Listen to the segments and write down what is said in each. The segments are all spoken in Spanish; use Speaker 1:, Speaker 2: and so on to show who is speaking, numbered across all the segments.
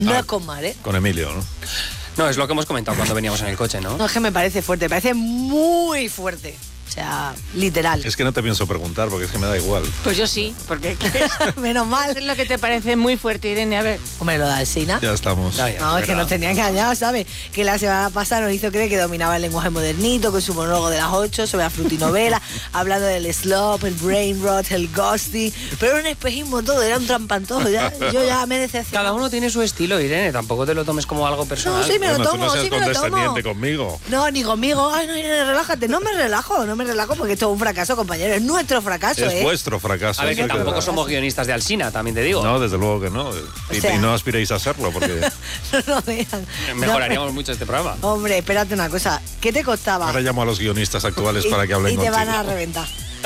Speaker 1: No es con Mar, ¿eh?
Speaker 2: Con Emilio, ¿no?
Speaker 3: No, es lo que hemos comentado cuando veníamos en el coche, ¿no?
Speaker 1: No, es que me parece fuerte, me parece muy fuerte. O sea, literal.
Speaker 2: Es que no te pienso preguntar porque es que me da igual.
Speaker 4: Pues yo sí, porque
Speaker 1: Menos mal.
Speaker 4: es lo que te parece muy fuerte, Irene. A ver.
Speaker 1: Hombre, lo de Alsina.
Speaker 2: Ya estamos.
Speaker 3: Ya,
Speaker 1: No, es que nos tenía engañado, ¿sabes? Que la semana pasada nos hizo creer que dominaba el lenguaje modernito con su monólogo de las 8 sobre la frutinovela, hablando del slop, el brain rot, el ghosting. Pero era un espejismo todo, era un trampantojo. Yo ya me decepcioné.
Speaker 3: Cada uno tiene su estilo, Irene. Tampoco te lo tomes como algo personal.
Speaker 1: No, sí me lo
Speaker 2: Bueno, tú
Speaker 1: tomo,
Speaker 2: no seas
Speaker 1: sí me lo tomo.
Speaker 2: condescendiente conmigo.
Speaker 1: No, ni conmigo. Ay, no, Irene, relájate. No me relajo porque esto es un fracaso, compañero. Es nuestro fracaso,
Speaker 2: Es vuestro fracaso.
Speaker 3: A ver, que
Speaker 2: eso es
Speaker 3: tampoco
Speaker 2: verdad.
Speaker 3: somos guionistas de Alsina, también te digo.
Speaker 2: No, desde luego que no. Y,
Speaker 1: O sea-
Speaker 2: y no aspiréis a serlo porque
Speaker 1: No vean.
Speaker 3: Mejoraríamos mucho este programa.
Speaker 1: No, hombre, espérate una cosa. ¿Qué te costaba?
Speaker 2: ahora llamo a los guionistas actuales para que hablen
Speaker 1: y te
Speaker 2: contigo.
Speaker 1: van a reventar.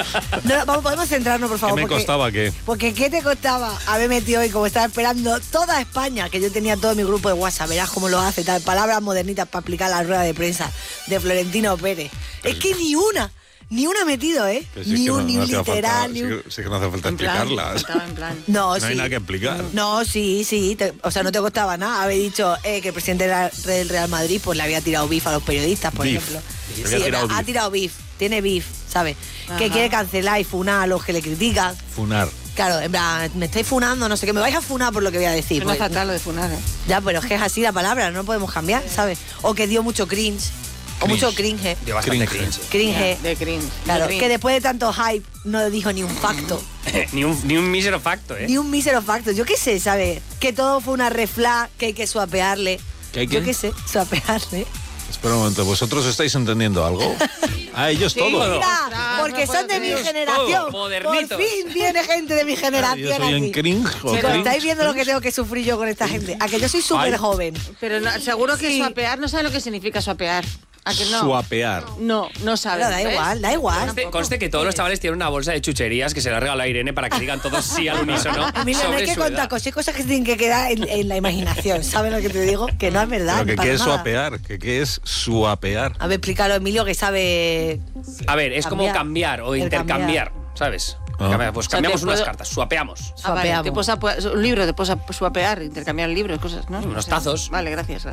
Speaker 1: No, podemos centrarnos, por
Speaker 2: ¿Qué
Speaker 1: favor.
Speaker 2: me costaba qué?
Speaker 1: Porque ¿qué te costaba haber metido hoy, como estaba esperando toda España, que yo tenía todo mi grupo de WhatsApp, verás cómo lo hace, tal, palabras modernitas para aplicar la rueda de prensa de Florentino Pérez? Es que ni una he metido, ¿eh?
Speaker 2: Que sí,
Speaker 1: Ni
Speaker 2: que
Speaker 1: un,
Speaker 2: no
Speaker 1: ni un
Speaker 2: hacía
Speaker 1: literal,
Speaker 2: falta,
Speaker 1: ni
Speaker 2: sí
Speaker 1: un...
Speaker 2: que- sí que no hace falta
Speaker 4: En plan,
Speaker 2: explicarlas.
Speaker 4: estaba en plan.
Speaker 1: No,
Speaker 2: No hay
Speaker 1: sí.
Speaker 2: nada que explicar.
Speaker 1: No, sí. O sea, no te costaba nada haber dicho que el presidente del Real Madrid pues le había tirado bif a los periodistas, por
Speaker 2: Bif.
Speaker 1: ejemplo.
Speaker 2: Le
Speaker 1: Sí,
Speaker 2: había tirado
Speaker 1: ha
Speaker 2: bif.
Speaker 1: tirado bif. Tiene bif, ¿sabes? Que
Speaker 4: Ajá.
Speaker 1: quiere cancelar y funar a los que le critican.
Speaker 2: Funar.
Speaker 1: Claro, en plan, me estáis funando, no sé qué, me vais a funar por lo que voy a decir.
Speaker 4: Suena
Speaker 1: Pues,
Speaker 4: fatal lo de funar, ¿eh?
Speaker 1: ya, pero es que es así la palabra, no podemos cambiar, ¿sabes? O que dio mucho cringe. O mucho cringe.
Speaker 3: Dio bastante
Speaker 2: Cringe.
Speaker 3: cringe.
Speaker 1: Cringe.
Speaker 4: De cringe.
Speaker 1: Claro,
Speaker 4: De cringe.
Speaker 1: que después de tanto hype no dijo ni un facto.
Speaker 3: ni un mísero facto, ¿eh?
Speaker 1: Ni un mísero facto. Yo qué sé, ¿sabes? Que todo fue una refla, que hay que suapearle.
Speaker 2: ¿Que hay
Speaker 1: Yo
Speaker 2: qué?
Speaker 1: qué sé, suapearle.
Speaker 2: Espera un momento, ¿vosotros estáis entendiendo algo? A ellos
Speaker 4: Sí,
Speaker 2: todo.
Speaker 3: todo.
Speaker 1: Mira, porque
Speaker 4: no
Speaker 1: son de
Speaker 4: puede
Speaker 1: mi
Speaker 4: ser.
Speaker 1: generación.
Speaker 3: Todo, modernitos.
Speaker 1: Por fin viene gente de mi
Speaker 2: Yo
Speaker 1: generación
Speaker 2: soy en
Speaker 1: aquí.
Speaker 2: cringe. o
Speaker 1: Chicos,
Speaker 2: cringe.
Speaker 1: ¿estáis viendo lo que tengo que sufrir yo con esta gente? A que yo soy súper
Speaker 2: Ay.
Speaker 1: joven.
Speaker 4: Pero no, seguro que
Speaker 1: Sí.
Speaker 4: swapear no sabe lo que significa swapear. ¿A que no?
Speaker 2: Suapear.
Speaker 4: No sabe.
Speaker 1: Pero da
Speaker 4: ¿ves?
Speaker 1: igual, da igual.
Speaker 3: Conste que todos los chavales tienen una bolsa de chucherías que se la regala a Irene para que digan todos sí al unísono
Speaker 1: Mira, no hay
Speaker 3: sobre
Speaker 1: que
Speaker 3: su
Speaker 1: contar
Speaker 3: edad.
Speaker 1: cosas, hay cosas que se tienen que quedar en la imaginación. ¿Sabes lo que te digo? Que no es verdad.
Speaker 2: Pero que
Speaker 1: para
Speaker 2: qué es
Speaker 1: nada.
Speaker 2: suapear, que qué es suapear.
Speaker 1: A ver, explícalo, Emilio, que sabe.
Speaker 3: A ver, es como
Speaker 1: Cambiar.
Speaker 3: cambiar o
Speaker 1: Intercambiar.
Speaker 3: intercambiar, ¿sabes?
Speaker 2: Ah.
Speaker 3: Pues
Speaker 4: O sea,
Speaker 3: cambiamos
Speaker 4: te
Speaker 3: unas
Speaker 4: puedo-
Speaker 3: cartas, suapeamos.
Speaker 4: Ah, vale,
Speaker 1: Swapeamos.
Speaker 4: te puedes un libro, te puedes swapear, intercambiar libros, cosas, ¿no?
Speaker 3: Unos tazos.
Speaker 4: Vale, gracias.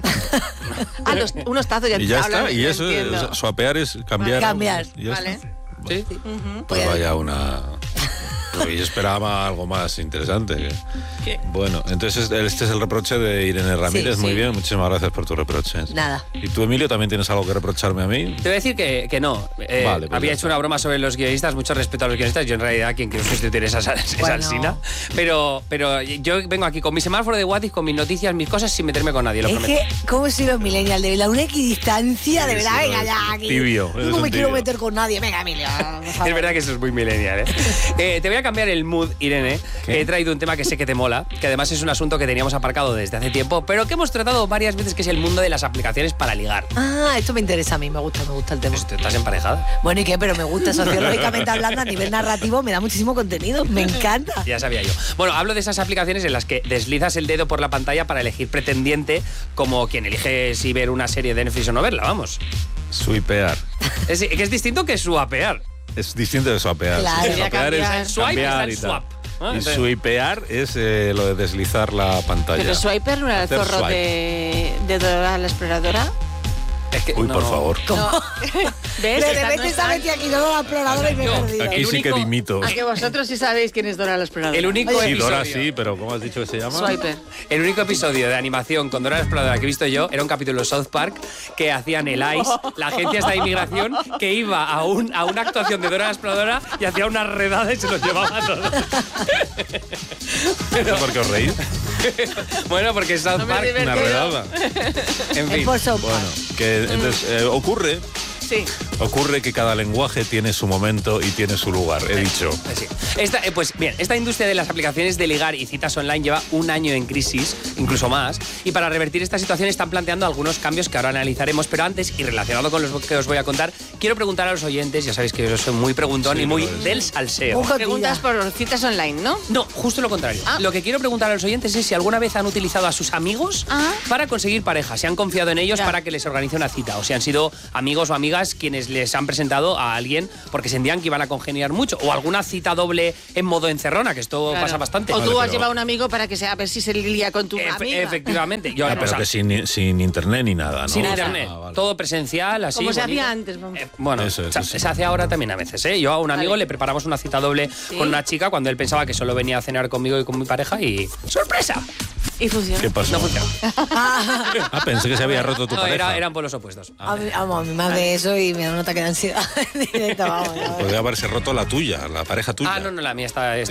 Speaker 4: unos tazos ya
Speaker 2: Y ya
Speaker 4: hablan,
Speaker 2: está, y eso,
Speaker 4: entiendo.
Speaker 2: suapear es cambiar.
Speaker 1: Cambiar.
Speaker 2: Y ya
Speaker 4: Vale.
Speaker 2: está.
Speaker 3: ¿Sí?
Speaker 2: Pues vaya una... Yo esperaba algo más interesante.
Speaker 4: ¿Qué?
Speaker 2: Bueno, entonces este es el reproche de Irene Ramírez.
Speaker 1: Sí,
Speaker 2: Muy
Speaker 1: sí.
Speaker 2: bien, muchísimas gracias por tus reproches.
Speaker 1: Nada.
Speaker 2: ¿Y tú, Emilio, también tienes algo que reprocharme a mí?
Speaker 3: Te voy a decir que no.
Speaker 2: Vale, pues
Speaker 3: había
Speaker 2: ya
Speaker 3: hecho
Speaker 2: está.
Speaker 3: una broma sobre los guionistas, mucho respeto a los guionistas. Yo en realidad quien quiero sustituir es
Speaker 1: Bueno.
Speaker 3: Alsina. Pero yo vengo aquí con mi semáforo de WhatsApp, con mis noticias, mis cosas, sin meterme con nadie, lo
Speaker 1: Es
Speaker 3: prometo.
Speaker 1: que, ¿cómo soy los millennials? De verdad, una equidistancia, de
Speaker 2: Sí,
Speaker 1: verdad,
Speaker 2: sí,
Speaker 1: venga
Speaker 2: no,
Speaker 1: ya. Aquí.
Speaker 2: tibio,
Speaker 1: Yo
Speaker 2: eres
Speaker 1: no
Speaker 2: un
Speaker 1: me quiero
Speaker 2: tibio.
Speaker 1: meter con nadie. Venga, Emilio. por favor.
Speaker 3: Es verdad que eso es muy millennial, ¿eh? Te voy a cambiar el mood, Irene.
Speaker 2: ¿Qué?
Speaker 3: He traído un tema que sé que te mola, que además es un asunto que teníamos aparcado desde hace tiempo, pero que hemos tratado varias veces, que es el mundo de las aplicaciones para ligar.
Speaker 1: Ah, esto me interesa a mí, me gusta el tema.
Speaker 3: Pues, ¿estás emparejada?
Speaker 1: Bueno, ¿y qué? Pero me gusta, sociológicamente hablando, a nivel narrativo, me da muchísimo contenido. Me encanta.
Speaker 3: Ya sabía yo. Bueno, hablo de esas aplicaciones en las que deslizas el dedo por la pantalla para elegir pretendiente, como quien elige si ver una serie de Netflix o no verla, vamos.
Speaker 2: Swipear.
Speaker 3: Que es distinto que swapear.
Speaker 2: Es distinto de swapear.
Speaker 1: Claro.
Speaker 2: Sí,
Speaker 4: Sería
Speaker 2: swapear
Speaker 4: cambiar.
Speaker 2: es
Speaker 3: Swipe
Speaker 2: cambiar
Speaker 3: está
Speaker 2: y
Speaker 3: en
Speaker 2: tal.
Speaker 3: swap. Ah,
Speaker 2: Y
Speaker 3: entonces-
Speaker 2: swipear es lo de deslizar la pantalla.
Speaker 4: Pero Swiper no era el
Speaker 2: Hacer
Speaker 4: zorro
Speaker 2: swipe.
Speaker 4: de Dora la exploradora.
Speaker 3: Es que
Speaker 2: Uy,
Speaker 3: no.
Speaker 2: por favor.
Speaker 1: ¿Cómo?
Speaker 4: ¿Ves?
Speaker 1: De
Speaker 4: Esta
Speaker 1: repente
Speaker 4: no
Speaker 1: está
Speaker 4: está-
Speaker 1: metida aquí toda la exploradora y me he
Speaker 3: No,
Speaker 1: perdido.
Speaker 2: Aquí
Speaker 3: El
Speaker 2: sí que
Speaker 3: único-
Speaker 2: dimito.
Speaker 4: A que vosotros sí sabéis quién es Dora la exploradora.
Speaker 3: El único
Speaker 2: Sí, Dora
Speaker 3: episodio-
Speaker 2: sí, pero ¿cómo has dicho que se llama?
Speaker 4: Swiper.
Speaker 3: El único episodio de animación con Dora la Exploradora que he visto yo era un capítulo de South Park que hacían el ICE, la agencia esta de inmigración, que iba a una actuación de Dora la Exploradora y hacía una redada y se los llevaba a todos.
Speaker 2: No sé por qué os reís.
Speaker 3: Bueno, porque South
Speaker 4: No me
Speaker 3: Park...
Speaker 4: divertí.
Speaker 2: Una redada.
Speaker 3: En
Speaker 1: Es
Speaker 3: fin.
Speaker 1: por South
Speaker 2: Bueno,
Speaker 1: Park.
Speaker 2: que entonces
Speaker 4: Sí.
Speaker 2: ocurre que cada lenguaje tiene su momento y tiene su lugar, he dicho.
Speaker 3: Sí. Pues bien, esta industria de las aplicaciones de ligar y citas online lleva un año en crisis, incluso más, y para revertir esta situación están planteando algunos cambios que ahora analizaremos, pero antes, y relacionado con los que os voy a contar, quiero preguntar a los oyentes, ya sabéis que yo soy muy preguntón
Speaker 2: Sí,
Speaker 3: y muy
Speaker 2: lo es.
Speaker 3: del salseo.
Speaker 1: Muy
Speaker 4: Preguntas por citas online, ¿no?
Speaker 3: No, justo lo contrario.
Speaker 4: Ah.
Speaker 3: Lo que quiero preguntar a los oyentes es si alguna vez han utilizado a sus amigos
Speaker 4: Ah.
Speaker 3: para conseguir pareja, si han confiado en ellos
Speaker 4: Ya.
Speaker 3: para que les organice una cita, o si han sido amigos o amigas amigas quienes les han presentado a alguien porque sentían que iban a congeniar mucho. O alguna cita doble en modo encerrona, que esto
Speaker 4: Claro.
Speaker 3: pasa bastante.
Speaker 4: O tú
Speaker 2: Vale,
Speaker 4: has
Speaker 2: pero-
Speaker 4: llevado a un amigo para que sea a ver si se lía con tu amiga.
Speaker 3: Efectivamente. Yo,
Speaker 2: pero que sin internet ni nada, ¿no?
Speaker 3: sin
Speaker 4: Nada.
Speaker 3: internet,
Speaker 2: Vale.
Speaker 3: todo presencial, así.
Speaker 4: Como se
Speaker 3: bonito.
Speaker 4: hacía antes, vamos.
Speaker 3: Bueno,
Speaker 2: Eso es,
Speaker 3: se hace ahora también a veces, ¿eh? Yo a un amigo
Speaker 4: Vale.
Speaker 3: le preparamos una cita doble con una chica cuando él pensaba que solo venía a cenar conmigo y con mi pareja y ¡sorpresa!
Speaker 4: Y funciona.
Speaker 2: ¿Qué pasó?
Speaker 3: No funciona.
Speaker 2: Pensé que se había roto tu
Speaker 3: No,
Speaker 2: pareja.
Speaker 3: eran por los opuestos.
Speaker 1: A mí, vamos, a mí me hace eso y me da un ataque de ansiedad directo, vamos.
Speaker 2: Podría haberse roto la tuya, la pareja tuya.
Speaker 3: Ah, no, la mía está